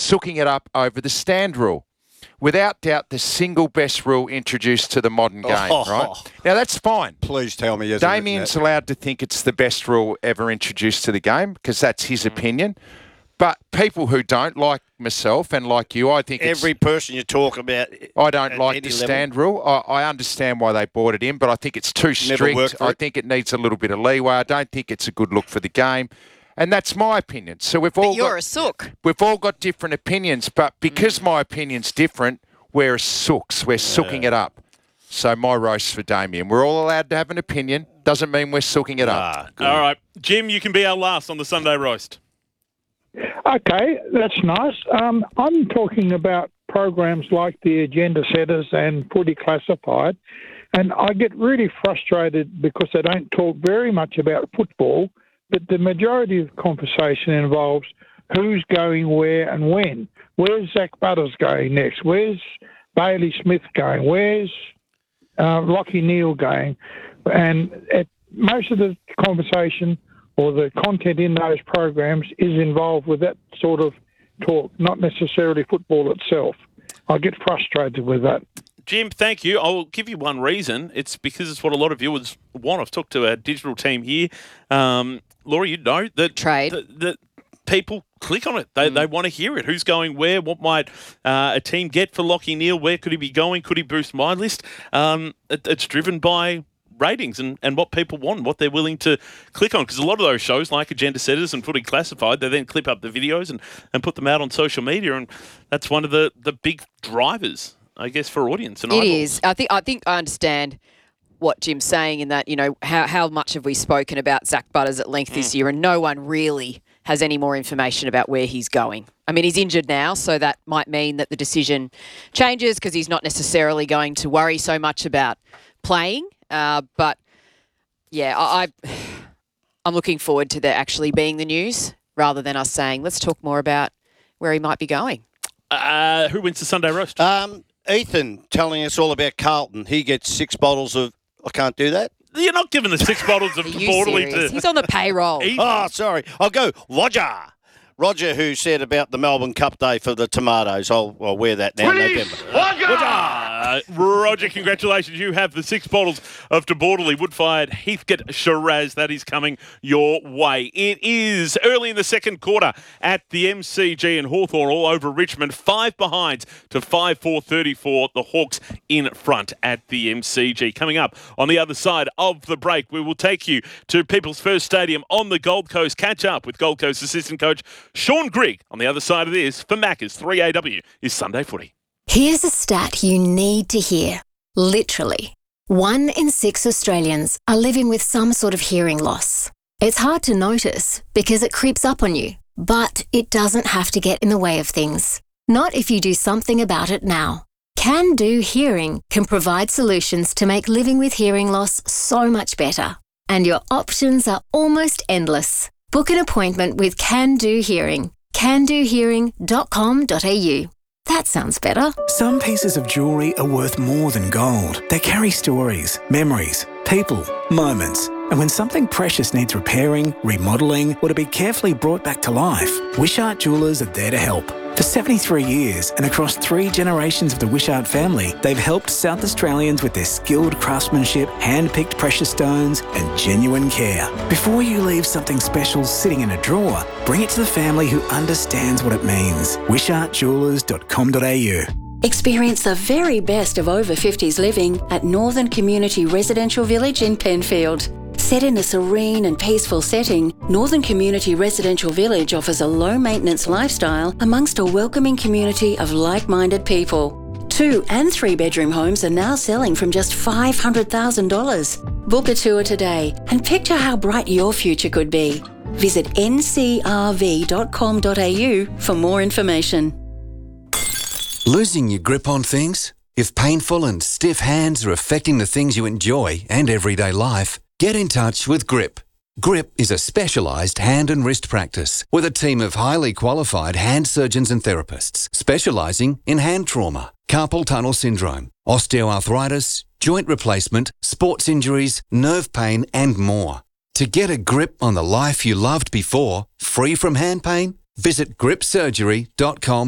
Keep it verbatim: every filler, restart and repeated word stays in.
sooking it up over the stand rule. Without doubt, the single best rule introduced to the modern game, oh, right? Now, that's fine. Please tell me, isn't Damien's it, allowed to think it's the best rule ever introduced to the game because that's his opinion. But people who don't, like myself and like you, I think every it's, person you talk about. I don't like the stand rule. I, I understand why they brought it in, but I think it's too strict. I think it needs a little bit of leeway. I don't think it's a good look for the game. And that's my opinion. So we've all but you're got, a sook. We've all got different opinions, but because mm. my opinion's different, we're sooks. We're yeah. sooking it up. So my roast for Damien. We're all allowed to have an opinion. Doesn't mean we're sooking it up. Ah, all right. Jim, you can be our last on the Sunday roast. Okay, that's nice. Um, I'm talking about programs like the Agenda Setters and Footy Classified, and I get really frustrated because they don't talk very much about football, but the majority of the conversation involves who's going where and when. Where's Zach Butters going next? Where's Bailey Smith going? Where's uh, Lachie Neale going? And at most of the conversation or the content in those programs is involved with that sort of talk, not necessarily football itself. I get frustrated with that. Jim, thank you. I'll give you one reason. It's because it's what a lot of viewers want. I've talked to our digital team here. Um, Laura, you know that Trade. that, that people click on it. They mm. they want to hear it. Who's going where? What might uh, a team get for Lachie Neale? Where could he be going? Could he boost my list? Um, it, it's driven by ratings and, and what people want, what they're willing to click on. Because a lot of those shows, like Agenda Setters and Footy Classified, they then clip up the videos and, and put them out on social media, and that's one of the, the big drivers, I guess, for audience. And it eyeballs. is. I think I think I understand what Jim's saying in that, you know, how, how much have we spoken about Zach Butters at length mm. this year, and no one really has any more information about where he's going. I mean, he's injured now, so that might mean that the decision changes because he's not necessarily going to worry so much about playing. Uh, but, yeah, I, I, I'm looking forward to there actually being the news rather than us saying, let's talk more about where he might be going. Uh, who wins the Sunday roast? Um, Ethan telling us all about Carlton. He gets six bottles of... I can't do that. You're not giving the six bottles of Borderly to... He's on the payroll. Oh, sorry. I'll go Roger. Roger, who said about the Melbourne Cup Day for the tomatoes. I'll, I'll wear that now in November. Roger! Uh, Roger, congratulations. You have the six bottles of De Borderly Wood-Fired Heathcote Shiraz. That is coming your way. It is early in the second quarter at the M C G in Hawthorn, all over Richmond. Five behind to five four thirty-four. The Hawks in front at the M C G. Coming up on the other side of the break, we will take you to People's First Stadium on the Gold Coast. Catch up with Gold Coast assistant coach Sean Grigg on the other side of this for Macca's three A W is Sunday Footy. Here's a stat you need to hear. Literally, one in six Australians are living with some sort of hearing loss. It's hard to notice because it creeps up on you, but it doesn't have to get in the way of things. Not if you do something about it now. Can Do Hearing can provide solutions to make living with hearing loss so much better. And your options are almost endless. Book an appointment with Can Do Hearing. can do hearing dot com dot a u. That sounds better. Some pieces of jewellery are worth more than gold. They carry stories, memories, people, moments. And when something precious needs repairing, remodelling, or to be carefully brought back to life, Wishart Jewellers are there to help. For seventy-three years and across three generations of the Wishart family, they've helped South Australians with their skilled craftsmanship, hand-picked precious stones and genuine care. Before you leave something special sitting in a drawer, bring it to the family who understands what it means. wishart jewellers dot com dot a u. Experience the very best of over fifties living at Northern Community Residential Village in Penfield. Set in a serene and peaceful setting, Northern Community Residential Village offers a low-maintenance lifestyle amongst a welcoming community of like-minded people. Two and three-bedroom homes are now selling from just five hundred thousand dollars. Book a tour today and picture how bright your future could be. Visit n c r v dot com dot a u for more information. Losing your grip on things? If painful and stiff hands are affecting the things you enjoy and everyday life, get in touch with Grip. Grip is a specialised hand and wrist practice with a team of highly qualified hand surgeons and therapists specialising in hand trauma, carpal tunnel syndrome, osteoarthritis, joint replacement, sports injuries, nerve pain and more. To get a grip on the life you loved before, free from hand pain, visit grip surgery dot com